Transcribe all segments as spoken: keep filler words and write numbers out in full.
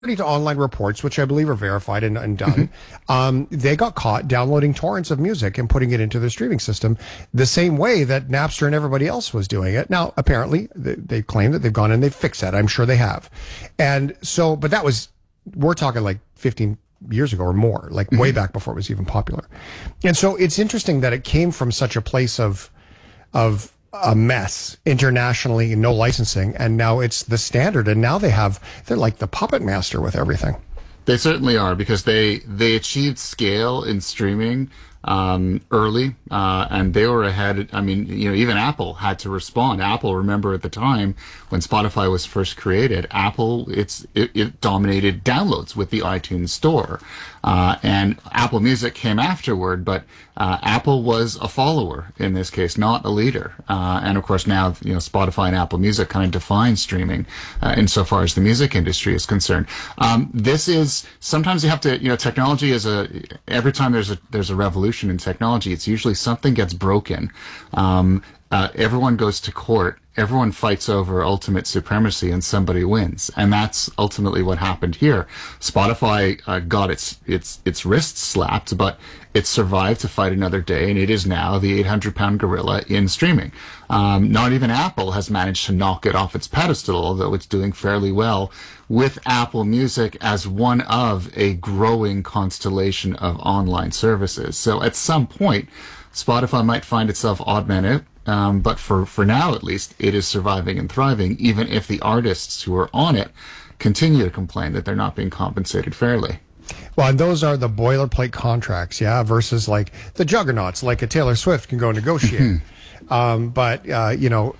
to online reports, which I believe are verified and, and done, um, they got caught downloading torrents of music and putting it into their streaming system the same way that Napster and everybody else was doing it. Now, apparently, they, they claim that they've gone and they've fixed that. I'm sure they have. And so, but that was, we're talking like fifteen years ago or more, like mm-hmm. way back before it was even popular. And so it's interesting that it came from such a place of, of, a mess internationally, no licensing, and now it's the standard, and now they have, they're like the puppet master with everything. They certainly are, because they they achieved scale in streaming um, early, uh, and they were ahead. I mean, you know, even Apple had to respond. Apple, remember at the time when Spotify was first created, Apple it's it, it dominated downloads with the iTunes Store, uh, and Apple Music came afterward. But uh, Apple was a follower in this case, not a leader. Uh, and of course, now you know Spotify and Apple Music kind of define streaming uh, insofar as the music industry is concerned. Um, this is sometimes you have to you know technology is a every time there's a there's a revolution in technology, it's usually something gets broken. Um, uh, everyone goes to court. Everyone fights over ultimate supremacy, and somebody wins. And that's ultimately what happened here. Spotify uh, got its its its wrists slapped, but it survived to fight another day, and it is now the eight hundred pound gorilla in streaming. Um, not even Apple has managed to knock it off its pedestal, although it's doing fairly well with Apple Music as one of a growing constellation of online services. So at some point, Spotify might find itself odd man out. Um, but for, for now, at least, it is surviving and thriving, even if the artists who are on it continue to complain that they're not being compensated fairly. Well, and those are the boilerplate contracts, yeah, versus like the juggernauts, like a Taylor Swift can go negotiate. um, but, uh, you know,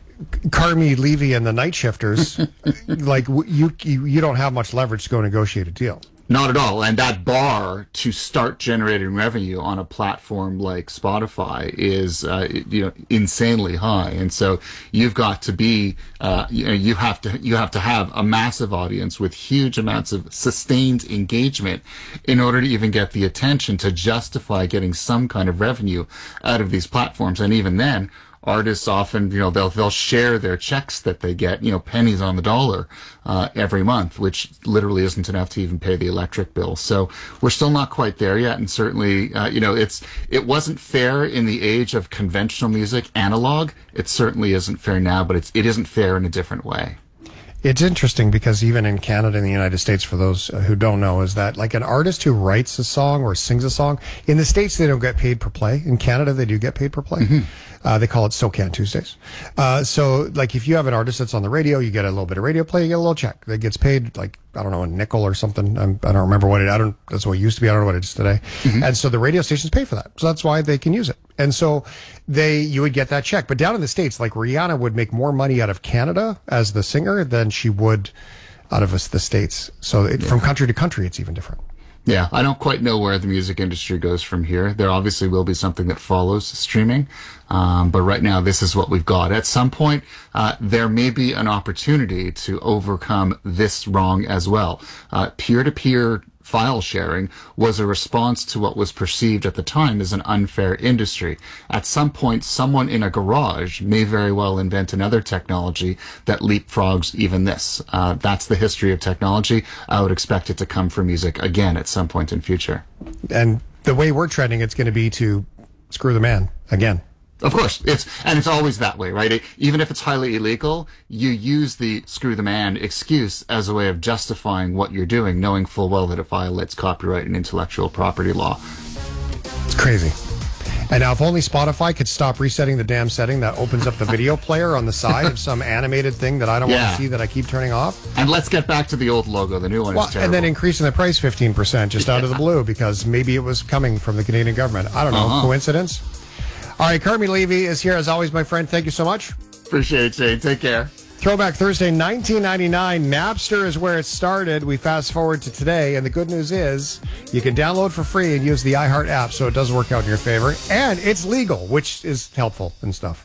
Carmi, Levy, and the Night Shifters, like you, you, you don't have much leverage to go negotiate a deal. Not at all. And that bar to start generating revenue on a platform like Spotify is, uh, you know, insanely high. And so you've got to be, uh, you know, you have to, you have to have a massive audience with huge amounts of sustained engagement in order to even get the attention to justify getting some kind of revenue out of these platforms. And even then, artists often, you know, they'll they'll share their checks that they get, you know, pennies on the dollar uh, every month, which literally isn't enough to even pay the electric bill. So we're still not quite there yet, and certainly, uh, you know, it's it wasn't fair in the age of conventional music, analog. It certainly isn't fair now, but it's it isn't fair in a different way. It's interesting because even in Canada and the United States, for those who don't know, is that like an artist who writes a song or sings a song, in the States, they don't get paid per play. In Canada, they do get paid per play. Mm-hmm. Uh, they call it SoCan Tuesdays. Uh, so like if you have an artist that's on the radio, you get a little bit of radio play, you get a little check that gets paid like, I don't know, a nickel or something. I'm, I don't remember what it, I don't, that's what it used to be. I don't know what it is today. Mm-hmm. And so the radio stations pay for that. So that's why they can use it. And so they, you would get that check. But down in the States, like Rihanna would make more money out of Canada as the singer than she would out of us, the States. So it, yeah. from country to country, it's even different. Yeah, I don't quite know where the music industry goes from here. There obviously will be something that follows streaming, um, but right now this is what we've got. At some point, uh, there may be an opportunity to overcome this wrong as well. Uh, peer-to-peer file sharing was a response to what was perceived at the time as an unfair industry. At some point, someone in a garage may very well invent another technology that leapfrogs even this. Uh, that's the history of technology. I would expect it to come for music again at some point in future. And the way we're trending, it's going to be to screw the man again. Of course, it's and it's always that way, right? It, even if it's highly illegal, you use the screw the man excuse as a way of justifying what you're doing, knowing full well that it violates copyright and intellectual property law. It's crazy. And now if only Spotify could stop resetting the damn setting that opens up the video player on the side of some animated thing that I don't yeah. want to see that I keep turning off. And let's get back to the old logo. The new one well, is terrible. And then increasing the price fifteen percent just yeah. out of the blue because maybe it was coming from the Canadian government. I don't know. Uh-huh. Coincidence? All right, Carmi Levy is here as always, my friend. Thank you so much. Appreciate it, Shane. Take care. Throwback Thursday, nineteen ninety-nine. Napster is where it started. We fast forward to today, and the good news is you can download for free and use the iHeart app, so it does work out in your favor. And it's legal, which is helpful and stuff.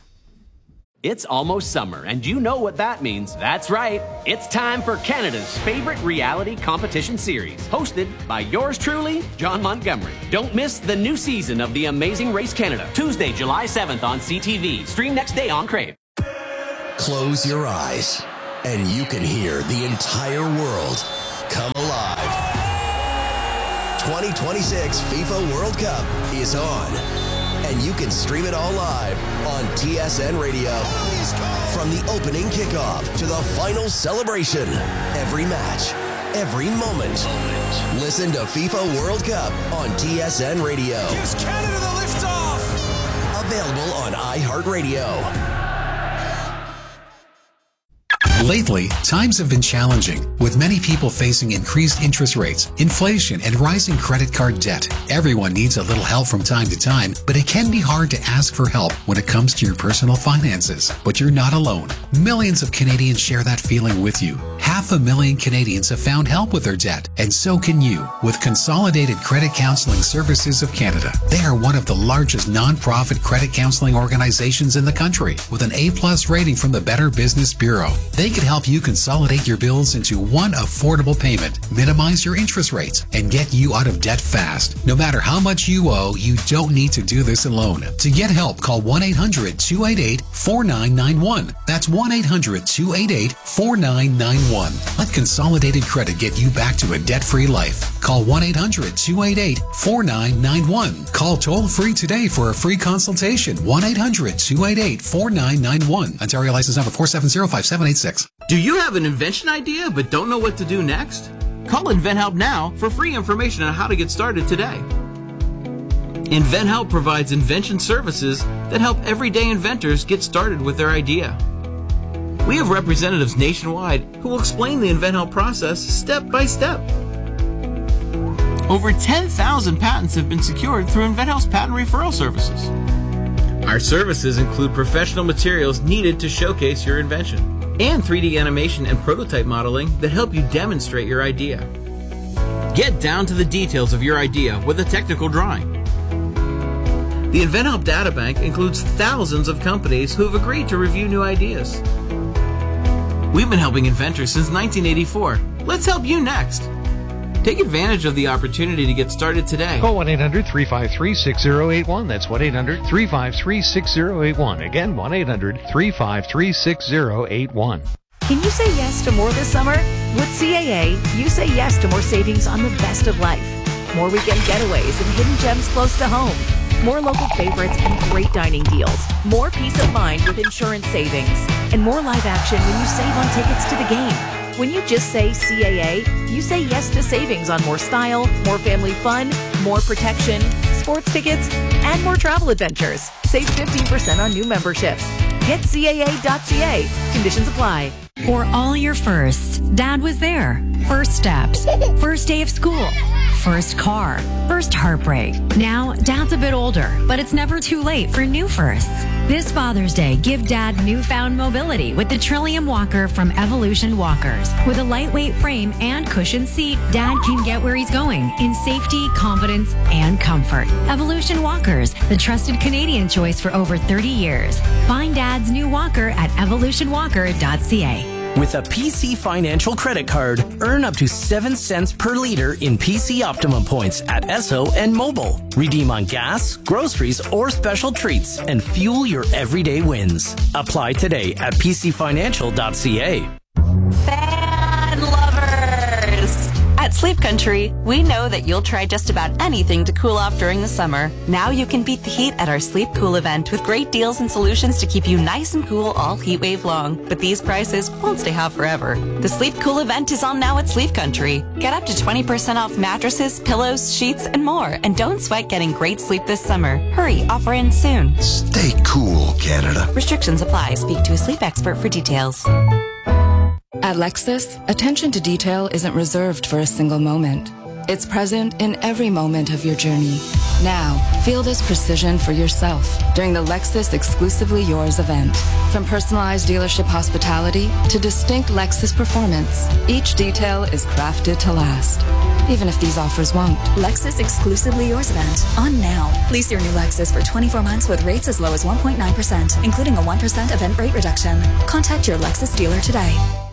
It's almost summer, and you know what that means. That's right. It's time for Canada's favorite reality competition series, hosted by yours truly, John Montgomery. Don't miss the new season of The Amazing Race Canada, Tuesday, July seventh on C T V. Stream next day on Crave. Close your eyes, and you can hear the entire world come twenty twenty-six FIFA World Cup is on. And you can stream it all live on T S N Radio. From the opening kickoff to the final celebration, every match, every moment. Listen to FIFA World Cup on T S N Radio. Gives Canada the lift-off. Available on iHeartRadio. Lately, times have been challenging, with many people facing increased interest rates, inflation, and rising credit card debt. Everyone needs a little help from time to time, but it can be hard to ask for help when it comes to your personal finances. But you're not alone. Millions of Canadians share that feeling with you. Half a million Canadians have found help with their debt, and so can you with Consolidated Credit Counseling Services of Canada. They are one of the largest non-profit credit counseling organizations in the country, with an A-plus rating from the Better Business Bureau. They can help you consolidate your bills into one affordable payment, minimize your interest rates, and get you out of debt fast. No matter how much you owe, you don't need to do this alone. To get help, call one eight hundred two eight eight four nine nine one. That's one eight hundred two eight eight four nine nine one. Let Consolidated Credit get you back to a debt-free life. Call one eight hundred two eight eight four nine nine one. Call toll-free today for a free consultation. one eight hundred two eight eight four nine nine one. Ontario license number four seven zero five seven eight six. Do you have an invention idea but don't know what to do next? Call InventHelp now for free information on how to get started today. InventHelp provides invention services that help everyday inventors get started with their idea. We have representatives nationwide who will explain the InventHelp process step by step. Over ten thousand patents have been secured through InventHelp's patent referral services. Our services include professional materials needed to showcase your invention, and three D animation and prototype modeling that help you demonstrate your idea. Get down to the details of your idea with a technical drawing. The InventHelp Databank includes thousands of companies who have agreed to review new ideas. We've been helping inventors since nineteen eighty-four. Let's help you next. Take advantage of the opportunity to get started today. Call one eight hundred three five three six zero eight one. That's one eight hundred three five three six zero eight one. Again, one eight hundred three five three six zero eight one. Can you say yes to more this summer? With C A A, you say yes to more savings on the best of life. More weekend getaways and hidden gems close to home. More local favorites and great dining deals. More peace of mind with insurance savings. And more live action when you save on tickets to the game. When you just say C A A, you say yes to savings on more style, more family fun, more protection, sports tickets, and more travel adventures. Save fifteen percent on new memberships. Get C A A dot C A. Conditions apply. For all your firsts, Dad was there. First steps, first day of school, first car, first heartbreak. Now, Dad's a bit older, but it's never too late for new firsts. This Father's Day, give Dad newfound mobility with the Trillium Walker from Evolution Walkers. With a lightweight frame and cushioned seat, Dad can get where he's going in safety, confidence, and comfort. Evolution Walkers, the trusted Canadian choice for over thirty years. Find Dad's new walker at evolution walker dot c a. With a P C Financial credit card, earn up to seven cents per liter in P C Optimum points at Esso and Mobile. Redeem on gas, groceries, or special treats and fuel your everyday wins. Apply today at p c financial dot c a. Fan lovers! At Sleep Country, we know that you'll try just about anything to cool off during the summer. Now you can beat the heat at our Sleep Cool event with great deals and solutions to keep you nice and cool all heat wave long. But these prices won't stay hot forever. The Sleep Cool event is on now at Sleep Country. Get up to twenty percent off mattresses, pillows, sheets, and more. And don't sweat getting great sleep this summer. Hurry, offer ends soon. Stay cool, Canada. Restrictions apply. Speak to a sleep expert for details. At Lexus, attention to detail isn't reserved for a single moment. It's present in every moment of your journey. Now, feel this precision for yourself during the Lexus Exclusively Yours event. From personalized dealership hospitality to distinct Lexus performance, each detail is crafted to last, even if these offers won't. Lexus Exclusively Yours event on now. Lease your new Lexus for twenty-four months with rates as low as one point nine percent, including a one percent event rate reduction. Contact your Lexus dealer today.